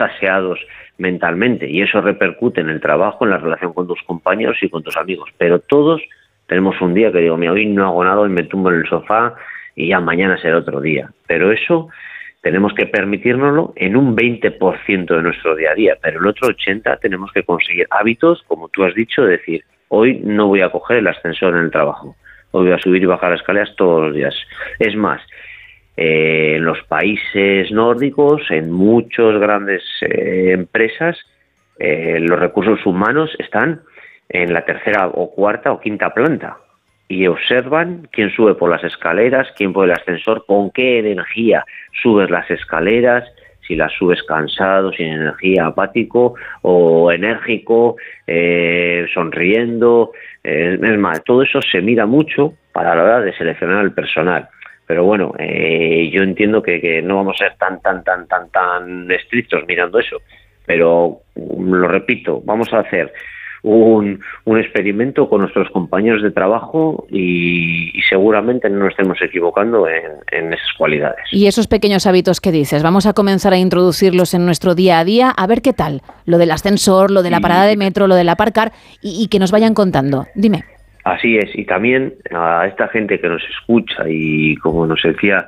aseados mentalmente, y eso repercute en el trabajo, en la relación con tus compañeros y con tus amigos. Pero todos tenemos un día que digo, mira, hoy no hago nada, hoy me tumbo en el sofá y ya mañana será otro día. Pero eso tenemos que permitírnoslo en un 20% de nuestro día a día, pero el otro 80% tenemos que conseguir hábitos, como tú has dicho, de decir, hoy no voy a coger el ascensor en el trabajo, hoy voy a subir y bajar las escaleras todos los días. Es más, en los países nórdicos, en muchas grandes empresas, los recursos humanos están en la tercera o cuarta o quinta planta y observan quién sube por las escaleras, quién por el ascensor, con qué energía subes las escaleras, si las subes cansado, sin energía, apático o enérgico, sonriendo. Es más, todo eso se mira mucho para la hora de seleccionar el personal. Pero bueno, yo entiendo que no vamos a ser tan estrictos mirando eso. Pero, lo repito, vamos a hacer un experimento con nuestros compañeros de trabajo y seguramente no nos estemos equivocando en esas cualidades. Y esos pequeños hábitos que dices, vamos a comenzar a introducirlos en nuestro día a día, a ver qué tal. Lo del ascensor, lo de la parada de metro, lo del aparcar, y que nos vayan contando. Dime. Así es, y también a esta gente que nos escucha y como nos decía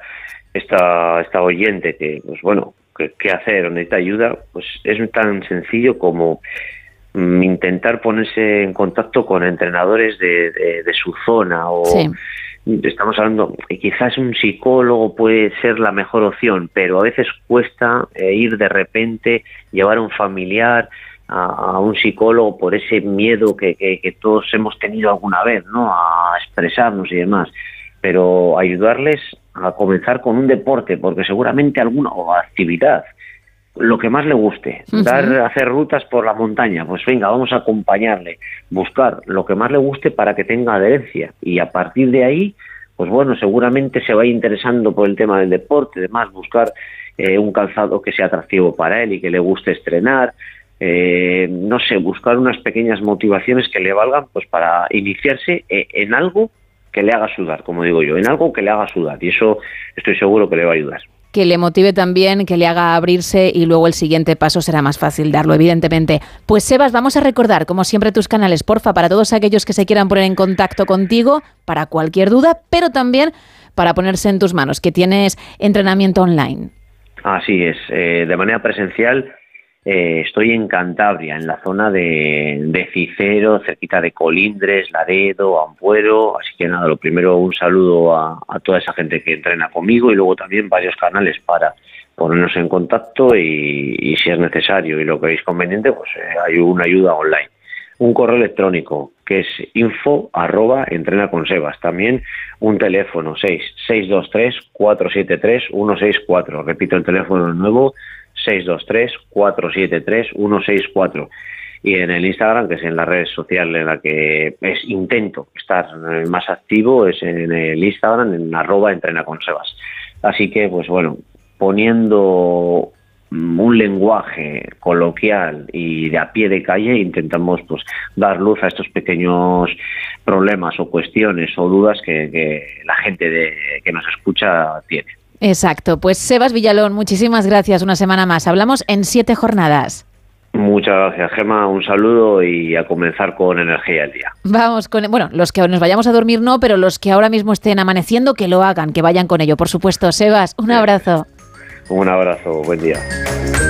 esta oyente que, pues bueno, qué hacer o necesita ayuda, pues es tan sencillo como intentar ponerse en contacto con entrenadores de su zona o sí. Estamos hablando, quizás un psicólogo puede ser la mejor opción, pero a veces cuesta ir de repente, llevar a un familiar a un psicólogo por ese miedo que todos hemos tenido alguna vez, ¿no? A expresarnos y demás, pero ayudarles a comenzar con un deporte, porque seguramente alguna o actividad, lo que más le guste, hacer rutas por la montaña, pues venga, vamos a acompañarle, buscar lo que más le guste para que tenga adherencia, y a partir de ahí, pues bueno, seguramente se vaya interesando por el tema del deporte, además buscar un calzado que sea atractivo para él y que le guste estrenar, no sé, buscar unas pequeñas motivaciones que le valgan pues para iniciarse en algo que le haga sudar, como digo yo, en algo que le haga sudar, y eso estoy seguro que le va a ayudar. Que le motive también, que le haga abrirse, y luego el siguiente paso será más fácil darlo, evidentemente. Pues Sebas, vamos a recordar, como siempre, tus canales, porfa, para todos aquellos que se quieran poner en contacto contigo, para cualquier duda, pero también para ponerse en tus manos, que tienes entrenamiento online. Así es, de manera presencial. Estoy en Cantabria, en la zona de Cicero, cerquita de Colindres, Laredo, Ampuero, así que nada, lo primero, un saludo a toda esa gente que entrena conmigo, y luego también varios canales para ponernos en contacto y si es necesario y lo que veis conveniente, pues hay una ayuda online. Un correo electrónico que es info@entrenaconsebas, también un teléfono 623-473-164, repito el teléfono de nuevo, 623-473-164, y en el Instagram, que es en la red social en la que intento estar más activo, es en el Instagram, en @entrenaconsebas. Así que, pues bueno, poniendo un lenguaje coloquial y de a pie de calle, intentamos pues dar luz a estos pequeños problemas o cuestiones o dudas que la gente que nos escucha tiene. Exacto. Pues Sebas Villalón, muchísimas gracias una semana más. Hablamos en 7 jornadas. Muchas gracias, Gemma. Un saludo y a comenzar con energía el día. Vamos con, bueno, los que nos vayamos a dormir no, pero los que ahora mismo estén amaneciendo, que lo hagan, que vayan con ello, por supuesto. Sebas, un abrazo. Un abrazo, buen día.